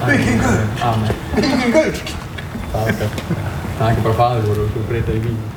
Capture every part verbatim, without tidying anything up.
Víkingur! Amen. Víkingur! Það er ekki bara faður voru og breyta í vín.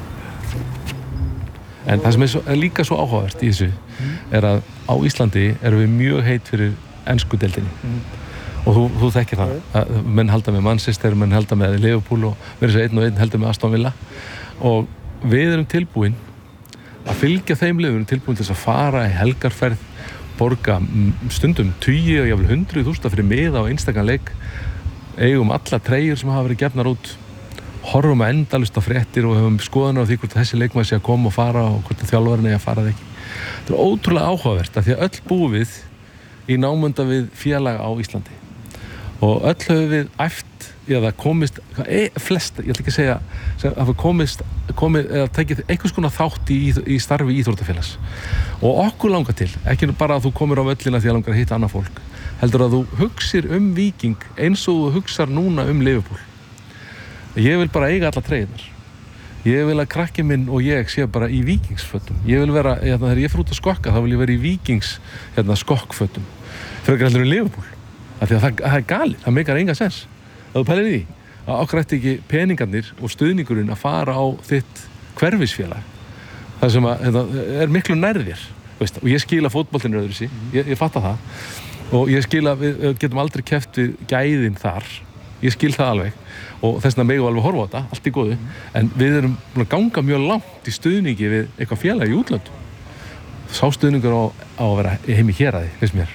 En það sem er, svo, er líka svo áhugavert í þessu mm. er að á Íslandi erum við mjög heit fyrir ensku deildinni mm. og þú, þú þekkir það að menn halda með Manchester, menn halda með Liverpool og verður svo einn og einn heldur með Aston Villa og við erum tilbúin að fylgja þeim liðum, við erum tilbúin til þess að fara í helgarferð, borga stundum tugi og jafnvel hundruð þúsunda fyrir miða á einstakann leik, eigum alla treyjur sem hafa verið gefnar út, horfum að endalust á fréttir og höfum skoðanir á því hvort þessi leikmaður sé að koma og fara og hvort þjálfarinn eigi að fara það ekki. Þetta er ótrúlega áhugavert af því að öll búum við í námunda við félaga á Íslandi og öll höfum við æft eða komist, e, flest, ég ætla ekki að segja að hafa komist, komið eða tekið einhvers konar þátt í, í starfi íþróttafélags og okkur langar til, ekki bara að þú komir á völlina því að langar að hitta annað fólk, heldur að þú hugsir um Víking eins og þú hugsar núna um Liverpool. Ég vil bara eiga alla treyjurnar. Ég vil að krakki minn og ég sé bara í víkingsfötum. Ég vil vera, hérna, þegar ég fer út að skokka, þá vil ég vera í víkings hérna, skokkfötum. Frekar heldur um Liverpool. Af því að það, það er galið, það meikar enga sens. Ef þú pælir í því, að okkur ætti ekki peningarnir og stuðningurinn að fara á þitt hverfisfélag. Það sem að, hérna, er miklu nærðir. Veist, og ég skil að fótboltinn er öðru sí, ég, ég fatta það. Og ég skil að við getum aldrei keppt við gæðin þar. Ég skil það alveg og þess vegna megum við alveg horfa á þetta, allt í góðu, en við erum búin að ganga mjög langt í stuðningi við eitthvað félag í útlöndum. Sá stuðningur á, á að vera heim í héraði, finnst mér.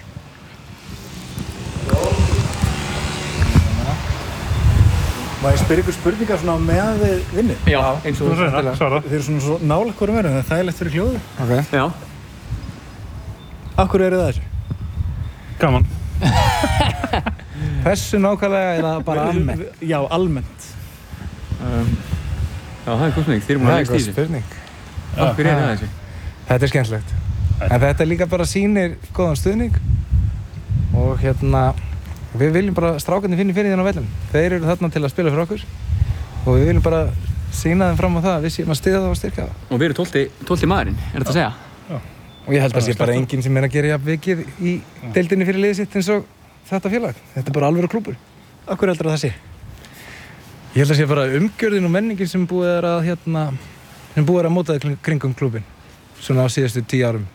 Má ég spyrja ykkur spurningar svona með við vinnu? Já, eins og þú veist. Þeir eru svona svo nálægt hverjum verðum, það er þægilegt fyrir hljóðu. Ok. Já. Af hverju eru það þessu? Gaman. Hversu nákvæmlega eða bara almennt? Já, almennt. Um, já, það er góð spurning. Þið eru múin að leggst í þessu. spurning. Af hverju er það þessu? Þetta er skemmtilegt. En þetta líka bara sýnir góðan stuðning og hérna, við viljum bara strákarnir finna fyrir þérna á vellinum. Þeir eru þarna til að spila fyrir okkur og við viljum bara sýna þeim fram á það að við séum að styðja það og styrkja það. Og við erum tólfti, tólfti maðurinn, er þetta að segja? Já. Og ég held að sé bara enginn sem er að gera jafn vikið í deildinni fyrir liðið sitt eins og þetta félag. Þetta er bara alvöru klúbbur. Af hverju heldur það sé? Ég held að sé bara umgjörðin og menningin sem búið er að hérna, sem búið er að móta þig kringum klúbbin. Svona á síðustu tíu árum.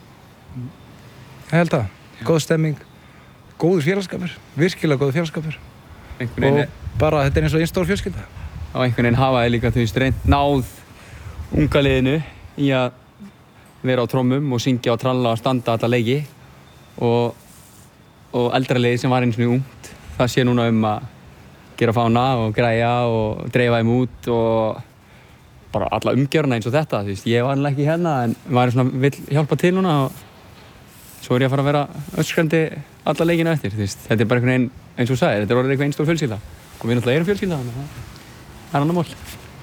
Ég held það. Góð stemming, góður félagsskapur, virkilega góður félagsskapur. Og bara þetta er eins og einn stór fjölskylda. Og einhvern veginn hafa þið líka þú veist reynt náð unga liðinu í að vera á trommum og syngja og tralla og standa alla leiki og og eldra liðið sem var eins og ungt, það sé núna um að gera fána og græja og dreifa þeim út og bara alla umgjörna eins og þetta, þú veist, ég var alveg ekki hérna en maður svona vill hjálpa til núna og svo er ég að fara að vera öskrandi alla leikina eftir, þú veist, þetta er bara einhvern veginn, eins og þú sagðir, þetta er orðið eitthvað einn stór fjölskylda og við náttúrulega erum fjölskylda, þannig að það er annar mál.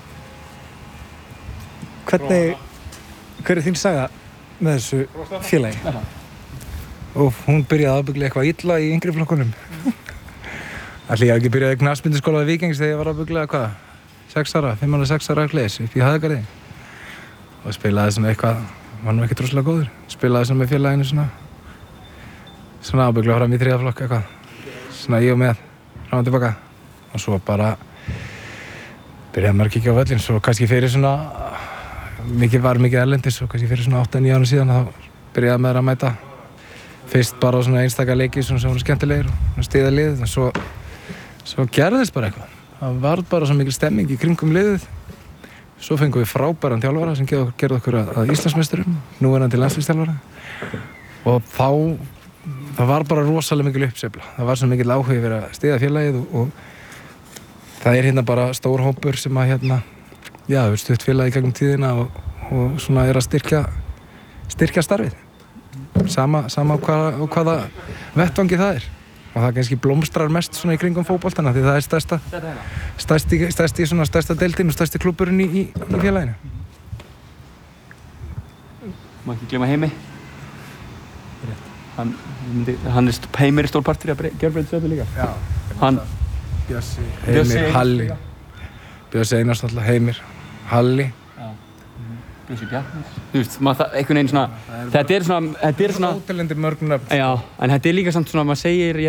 Hvernig, hver er þín saga með þessu félagi? Og hún byrjaði ábygglega eitthvað illa í yngri flokkunum. Ætli ég hafi ekki byrjaði knattspyrnuskóla við Víkings þegar ég var ábygglega hvað? sex ára, fimm ára, sex ára efleis upp í Hagagarði. Og spilaði svona eitthvað, var nú ekki droslega góður. Spilaði svona með félaginu svona, svona ábygglega fram í þriðja flokk eitthvað. Svona ég og með, fram og tilbaka. Og svo bara byrjaði maður að kíkja á völlinn, svo kannski fyrir svona, mikið var mikið erlendis og kannski fyrir svona átta níu árum síðan þá byrjaði maður að mæta. Fyrst bara á svona einstaka leiki sem voru skemmtilegir og stiða liðið, en svo, svo gerðist bara eitthvað. Það var bara svo mikil stemming í kringum liðið. Svo fengum við frábæran þjálfara sem gerði okkur að, að Íslandsmeisturum, núverandi landsliðsþjálfara. Og þá, það var bara rosalega mikil uppsveifla. Það var svo mikil áhugi fyrir að stiða félagið og, og það er hérna bara stór hópur sem að hérna, já, við stutt félagið gegnum tíðina og, og svona er að styrkja, styrkja starfið. Sama, sama hvað, hvaða vettvangi það er og það kannski blómstrar mest svona í kringum fótboltana því það er stærsta stærsti, stærsti, svona stærsta deildin og stærsti klúbburinn í, í, í félaginu. Má ekki gleyma Heimi. Hann, hann er Heimir er stór partur að gjörbreyta þessu líka. Já. Hann Bjössi, Heimir, Halli. Bjössi Einars alltaf, Heimir, Halli. Bjössi Bjarnar. Þú veist, maður það, einhvern veginn svona, þetta er svona, þetta er svona... Ótelendir mörg nöfn. Já, en þetta er líka samt svona, maður segir,